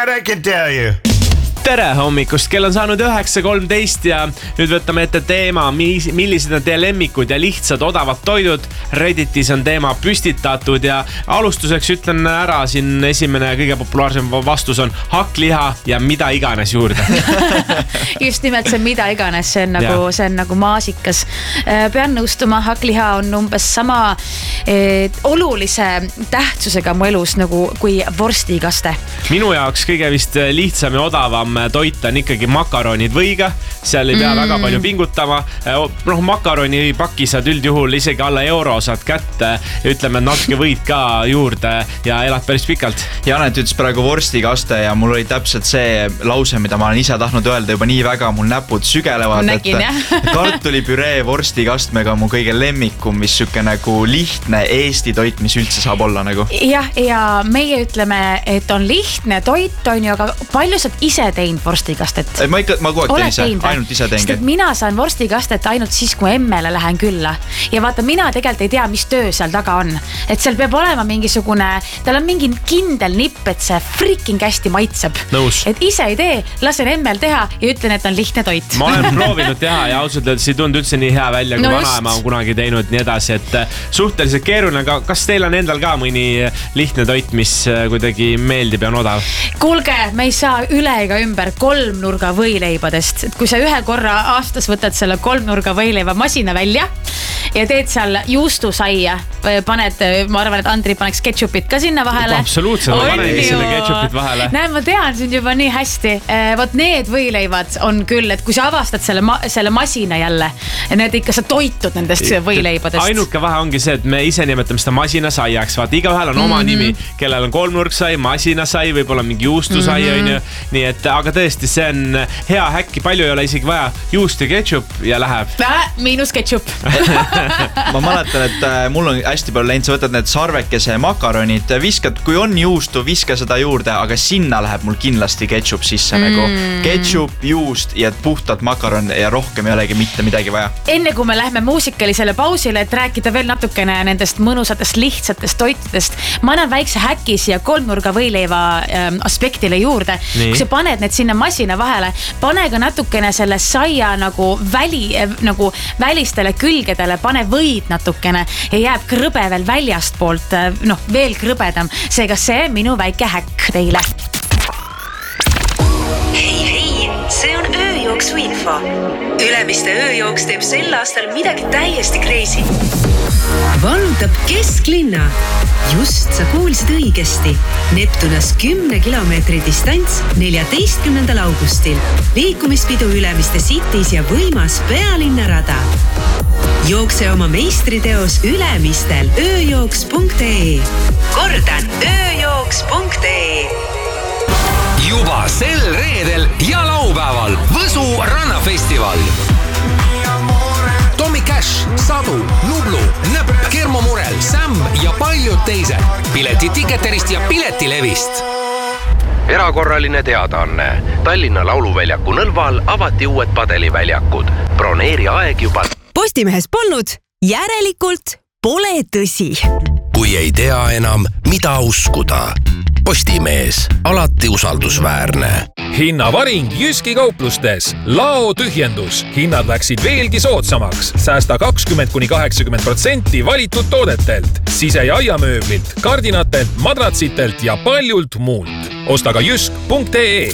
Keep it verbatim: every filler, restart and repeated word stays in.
That I can tell you. Tere hommikust, kell on saanud üheksa kolmteist ja nüüd võtame ette teema, millised on teie lemmikud ja lihtsad odavad toidud. Redditis on teema püstitatud ja alustuseks ütlen ära, siin esimene kõige populaarsem vastus on hakkliha ja mida iganes juurde. Just nimelt see mida iganes, see on nagu, see on nagu maasikas. Pean nõustuma, hakkliha on umbes sama eh, olulise tähtsusega mu elus nagu kui vorstikaste. Minu jaoks kõige vist lihtsam ja odavam toit on ikkagi makaronid võiga, seal ei pea mm. väga palju pingutama. Noh, makaroni paki saad üldjuhul isegi alla euro saad kätte ja ütleme, natuke võid ka juurde ja elad päris pikalt. Janet ütles praegu vorstikaste ja mul oli täpselt see lause, mida ma olen ise tahtnud öelda juba nii väga, mul näpud sügelevad. Nägin, et kartulipüree vorstikastmega mu kõige lemmikum, mis süke nagu lihtne Eesti toit, mis üldse saab olla nagu. Jah, ja meie ütleme, et on lihtne toit, on ju, aga palju saad ise teinud vorstikastet? Ma ikka, ma kogu aeg teen ise, ainult ise teengi. Mina saan vorstikastet ainult siis, kui emmele lähen külla. Ja vaata, mina tegelikult ei tea, mis töö seal taga on. Et seal peab olema mingisugune, tal on mingi kindel nipp, et see freaking hästi maitseb. Nõus. Et ise ei tee, lasen emmel teha ja ütlen, et on lihtne toit. Ma olen proovinud teha ja ausalt öeldes ei tund üldse nii hea välja, kui no vanaema on kunagi teinud nii edasi, et suhteliselt keeruline, aga kas teil on endal ka mõni lihtne toit, mis kuidagi meeldib ja on odav? Kuulge, me ei saa üle ega ümber kolmnurga võileibadest. Et kui sa ühe korra aastas võtad selle kolmnurga võileiva masina välja ja teed seal juustusaia, paned, ma arvan, et Andri paneks ketšupit ka sinna vahele. Absoluutselt, ma panegi selle ketšupit vahele. Näe, ma tean sind juba nii hästi. Vot need võileivad on küll, et kui sa avastad selle, ma, selle masina jälle, need ikka sa toitud nendest võileibadest. Ainuke vahe ongi see, et me ise nimetame seda masinasaiaks. Vaata, igaühel on oma mm-hmm. nimi, kellel on kolmnurksai, masinasai, võib-olla mingi juustusai mm-hmm. on ju. Nii et, aga tõesti, see on hea häkki, palju ei ole isegi vaja juust ja ketšup ja läheb. Äh, miinus ketšup. Ma mäletan, et mul on hästi palju läinud, sa võtad need sarvekese makaronid, viskad, kui on juustu, viska seda juurde, aga sinna läheb mul kindlasti ketšup sisse mm. nagu ketšup, juust ja puhtad makaron ja rohkem ei olegi mitte midagi vaja. Enne kui me lähme muusikalisele pausile, et rääkida veel natukene nendest mõnusatest lihtsatest toitudest, ma annan väikse häki siia kolmnurga võileiva ähm, aspektile juurde. Nii. Kui sa paned need sinna masina vahele, pane ka natukene selle saia nagu, väli, nagu välistele külgedele, pane võid natukene ja jääb krõbe veel väljast poolt, noh, veel krõbedam. Seega see minu väike häkk teile. Hei, hei, see on ööjooksu info. Ülemiste ööjooks teeb sel aastal midagi täiesti crazy. Vallutab kesklinna. Just sa kuulsid õigesti. Neptunas kümne kilomeetri distants neljateistkümnendal augustil. Liikumispidu Ülemiste Cities ja võimas pealinnarada. Jookse oma meistriteos Ülemistel ööjooks punkt ee. Kordan ööjooks punkt ee. Juba sel reedel ja laupäeval Võsu rannafestival. Tommy Cash, Sadu, Nublu, Nõpp, Kermo Murel, Sam ja paljud teised. Pileti Ticketerist ja Piletilevist. Erakorraline teadaanne. Tallinna Lauluväljaku Nõlval avati uued padeliväljakud. Broneeri aeg juba. Postimehes polnud, järelikult pole tõsi. Kui ei tea enam, mida uskuda. Postimees, alati usaldusväärne. Hinnavaring Jyski kauplustes. Lao tühjendus. Hinnad läksid veelgi soodsamaks. Säästa kakskümmend kuni kaheksakümmend protsenti valitud toodetelt. Sise- ja aiamööblilt, kardinatelt, madratsitelt ja paljult muult. Osta ka jysk punkt ee.